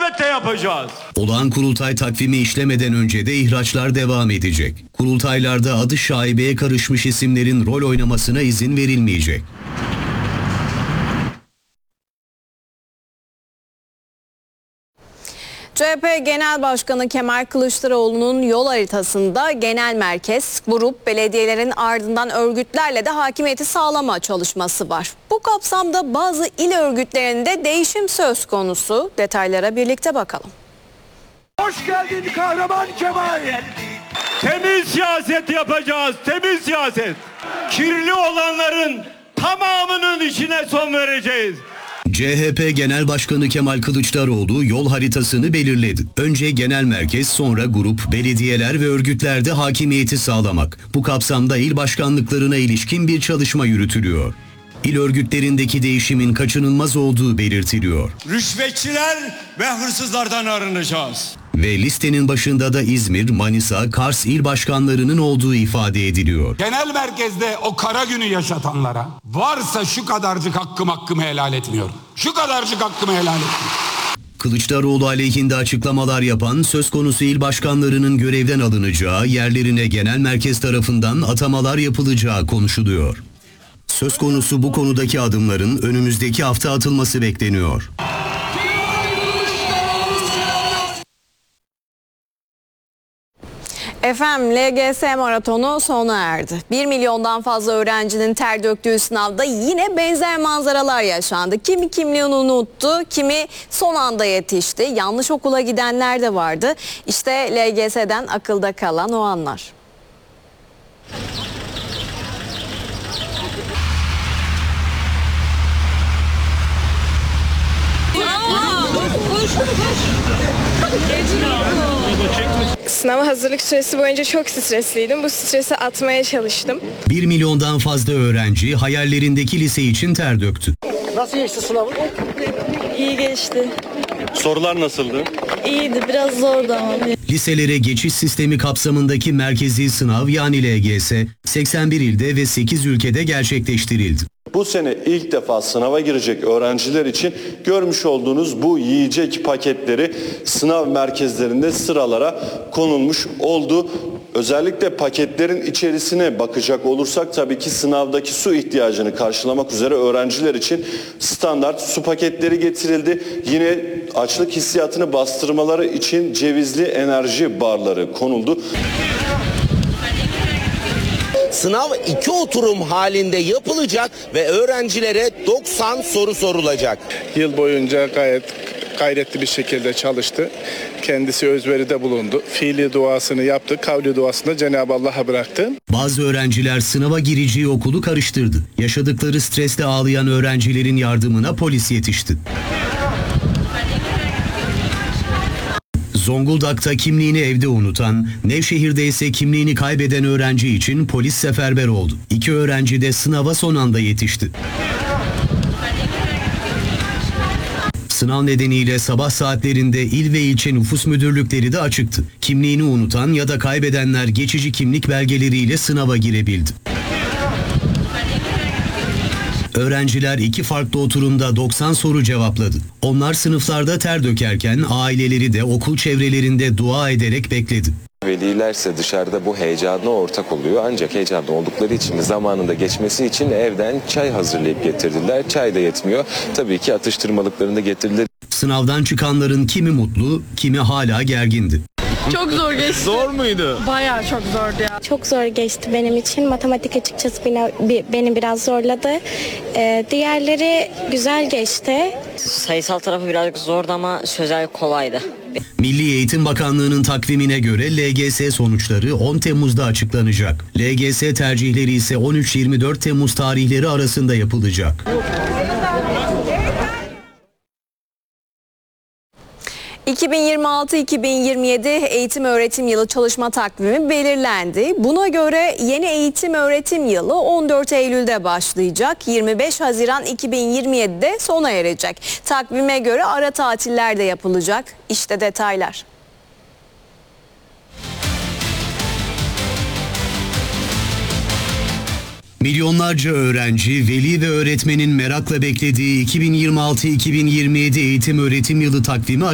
elbette yapacağız. Olağan kurultay takvimi işlemeden önce de ihraçlar devam edecek. Kurultaylarda adı şaibeye karışmış isimlerin rol oynamasına izin verilmeyecek. CHP Genel Başkanı Kemal Kılıçdaroğlu'nun yol haritasında genel merkez, grup, belediyelerin ardından örgütlerle de hakimiyeti sağlama çalışması var. Bu kapsamda bazı il örgütlerinde değişim söz konusu. Detaylara birlikte bakalım. Hoş geldin kahraman Kemal. Temiz siyaset yapacağız, temiz siyaset. Kirli olanların tamamının içine son vereceğiz. CHP Genel Başkanı Kemal Kılıçdaroğlu yol haritasını belirledi. Önce genel merkez, sonra grup, belediyeler ve örgütlerde hakimiyeti sağlamak. Bu kapsamda il başkanlıklarına ilişkin bir çalışma yürütülüyor. İl örgütlerindeki değişimin kaçınılmaz olduğu belirtiliyor. Rüşvetçiler ve hırsızlardan arınacağız. Ve listenin başında da İzmir, Manisa, Kars il başkanlarının olduğu ifade ediliyor. Genel merkezde o kara günü yaşatanlara varsa şu kadarcık hakkımı helal etmiyorum. Şu kadarcık hakkımı helal etmiyorum. Kılıçdaroğlu aleyhinde açıklamalar yapan söz konusu il başkanlarının görevden alınacağı, yerlerine genel merkez tarafından atamalar yapılacağı konuşuluyor. Söz konusu bu konudaki adımların önümüzdeki hafta atılması bekleniyor. Efendim, LGS maratonu sona erdi. 1 milyondan fazla öğrencinin ter döktüğü sınavda yine benzer manzaralar yaşandı. Kimi kimliğini unuttu, kimi son anda yetişti. Yanlış okula gidenler de vardı. İşte LGS'den akılda kalan o anlar. Sınava hazırlık süresi boyunca çok stresliydim. Bu stresi atmaya çalıştım. 1 milyondan fazla öğrenci hayallerindeki lise için ter döktü. Nasıl geçti sınavın? İyi geçti. Sorular nasıldı? İyiydi, biraz zordu ama. Liselere geçiş sistemi kapsamındaki merkezi sınav yani LGS 81 ilde ve 8 ülkede gerçekleştirildi. Bu sene ilk defa sınava girecek öğrenciler için görmüş olduğunuz bu yiyecek paketleri sınav merkezlerinde sıralara konulmuş oldu. Özellikle paketlerin içerisine bakacak olursak tabii ki sınavdaki su ihtiyacını karşılamak üzere öğrenciler için standart su paketleri getirildi. Yine açlık hissiyatını bastırmaları için cevizli enerji barları konuldu. Sınav 2 oturum halinde yapılacak ve öğrencilere 90 soru sorulacak. Yıl boyunca gayet gayretli bir şekilde çalıştı. Kendisi özveride bulundu. Fiili duasını yaptı, kavli duasını da Cenab-ı Allah'a bıraktı. Bazı öğrenciler sınava gireceği okulu karıştırdı. Yaşadıkları stresle ağlayan öğrencilerin yardımına polis yetişti. Zonguldak'ta kimliğini evde unutan, Nevşehir'de ise kimliğini kaybeden öğrenci için polis seferber oldu. 2 öğrenci de sınava son anda yetişti. Sınav nedeniyle sabah saatlerinde il ve ilçe nüfus müdürlükleri de açıktı. Kimliğini unutan ya da kaybedenler geçici kimlik belgeleriyle sınava girebildi. Öğrenciler 2 farklı oturumda 90 soru cevapladı. Onlar sınıflarda ter dökerken aileleri de okul çevrelerinde dua ederek bekledi. Velilerse dışarıda bu heyecana ortak oluyor. Ancak heyecanlı oldukları için zamanında geçmesi için evden çay hazırlayıp getirdiler. Çay da yetmiyor. Tabii ki atıştırmalıklarını da getirdiler. Sınavdan çıkanların kimi mutlu, kimi hala gergindi. Çok zor geçti. Zor muydu? Bayağı çok zordu ya. Çok zor geçti benim için. Matematik açıkçası beni biraz zorladı. Diğerleri güzel geçti. Sayısal tarafı birazcık zordu ama sözel kolaydı. Milli Eğitim Bakanlığı'nın takvimine göre LGS sonuçları 10 Temmuz'da açıklanacak. LGS tercihleri ise 13-24 Temmuz tarihleri arasında yapılacak. ...2026-2027 eğitim öğretim yılı çalışma takvimi belirlendi. Buna göre yeni eğitim öğretim yılı 14 Eylül'de başlayacak. 25 Haziran 2027'de sona erecek. Takvime göre ara tatiller de yapılacak. İşte detaylar. Milyonlarca öğrenci, veli ve öğretmenin merakla beklediği 2026-2027 eğitim öğretim yılı takvimi